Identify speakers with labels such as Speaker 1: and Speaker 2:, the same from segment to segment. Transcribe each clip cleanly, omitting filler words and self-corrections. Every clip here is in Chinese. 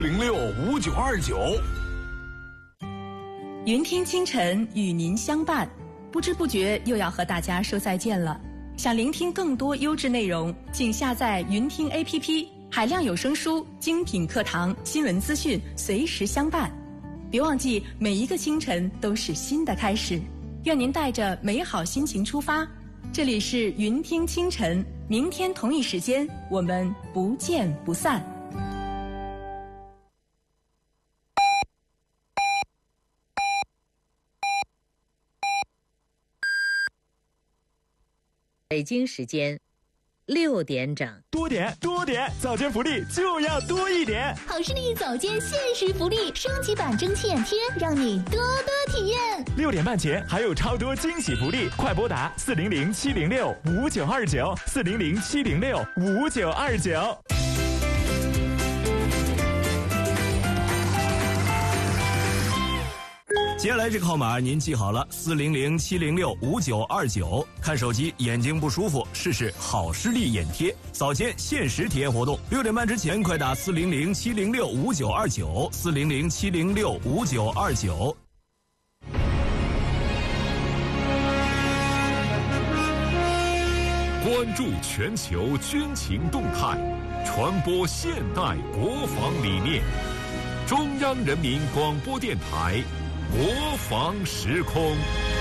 Speaker 1: 065929。
Speaker 2: 云听清晨与您相伴，不知不觉又要和大家说再见了。想聆听更多优质内容，请下载云听 APP， 海量有声书、精品课堂、新闻资讯随时相伴。别忘记，每一个清晨都是新的开始。愿您带着美好心情出发。这里是云听清晨，明天同一时间我们不见不散。
Speaker 3: 北京时间6点整。
Speaker 4: 多点，早间福利就要多一点。
Speaker 5: 好视力早间限时福利升级版蒸汽眼贴，让你多多体验。
Speaker 4: 6点半前还有超多惊喜福利，快拨打400-706-5929 400-706-5929。
Speaker 1: 接下来这个号码您记好了，400-706-5929。看手机眼睛不舒服，试试好视力眼贴，早间限时体验活动。6点半之前快打400-706-5929 400-706-5929。
Speaker 6: 关注全球军情动态，传播现代国防理念。中央人民广播电台国防时空。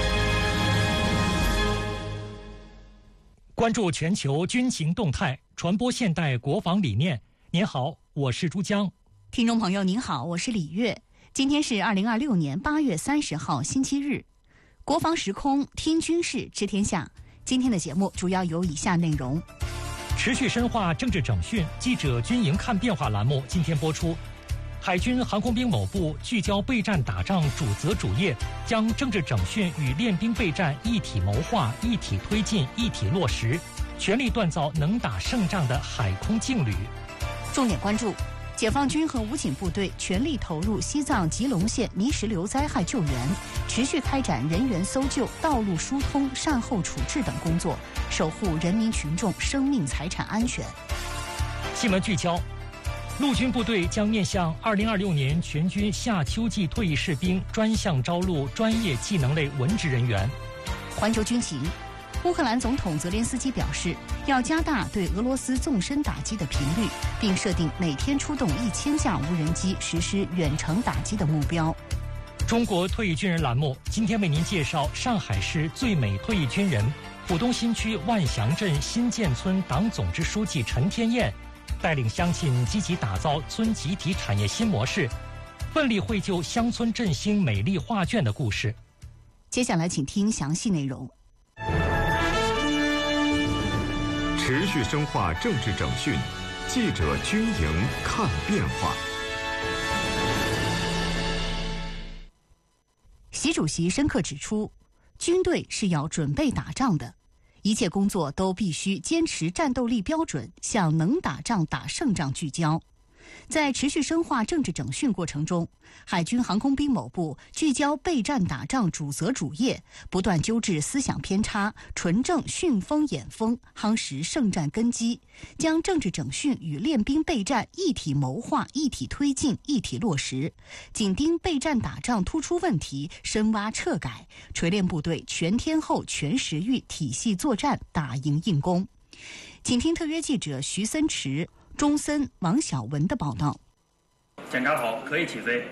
Speaker 7: 关注全球军情动态，传播现代国防理念。您好，我是珠江。
Speaker 8: 听众朋友您好，我是李月。今天是2026年8月30号星期日，国防时空听军事知天下。今天的节目主要有以下内容：
Speaker 7: 持续深化政治整训，记者军营看变化栏目今天播出。海军航空兵某部聚焦备战打仗主责主业，将政治整训与练兵备战一体谋划、一体推进、一体落实，全力锻造能打胜仗的海空劲旅。
Speaker 8: 重点关注：解放军和武警部队全力投入西藏吉隆县泥石流灾害救援，持续开展人员搜救、道路疏通、善后处置等工作，守护人民群众生命财产安全。
Speaker 7: 新闻聚焦：陆军部队将面向2026年全军夏秋季退役士兵专项招录专业技能类文职人员。
Speaker 8: 环球军情：乌克兰总统泽连斯基表示，要加大对俄罗斯纵深打击的频率，并设定每天出动1000架无人机实施远程打击的目标。
Speaker 7: 中国退役军人栏目今天为您介绍上海市最美退役军人、浦东新区万祥镇新建村党总支书记陈天燕带领乡亲积极打造村集体产业新模式，奋力绘就乡村振兴美丽画卷的故事。
Speaker 8: 接下来请听详细内容。
Speaker 6: 持续深化政治整训，记者军营看变化。
Speaker 8: 习主席深刻指出，军队是要准备打仗的，一切工作都必须坚持战斗力标准，向能打仗打胜仗聚焦。在持续深化政治整训过程中，海军航空兵某部聚焦备战打仗主责主业，不断纠治思想偏差，纯正训风演风，夯实胜战根基，将政治整训与练兵备战一体谋划、一体推进、一体落实，紧盯备战打仗突出问题，深挖彻改，锤炼部队全天候、全时域体系作战，打赢硬攻。请听特约记者徐森池、钟森、王晓文的报道。
Speaker 9: 检查好，可以起飞。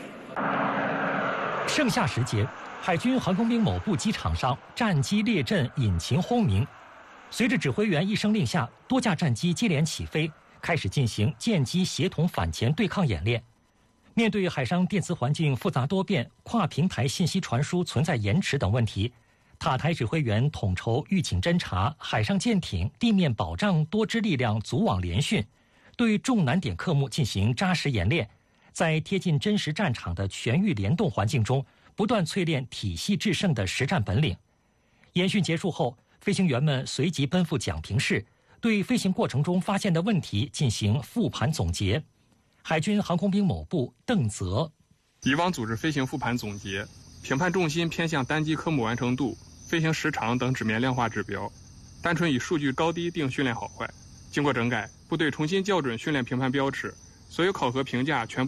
Speaker 7: 盛夏时节，海军航空兵某部机场上战机列阵，引擎轰鸣。随着指挥员一声令下，多架战机接连起飞，开始进行舰机协同反潜对抗演练。面对海上电磁环境复杂多变、跨平台信息传输存在延迟等问题，塔台指挥员统筹预警侦察、海上舰艇、地面保障多支力量组网联训，对重难点科目进行扎实演练，在贴近真实战场的全域联动环境中，不断淬炼体系制胜的实战本领。演训结束后，飞行员们随即奔赴讲评室，对飞行过程中发现的问题进行复盘总结。海军航空兵某部邓泽：
Speaker 10: 以往组织飞行复盘总结，评判重心偏向单机科目完成度、飞行时长等纸面量化指标，单纯以数据高低定训练好坏。经过整改，部队重新校准训练评判标尺， 所有考核评价全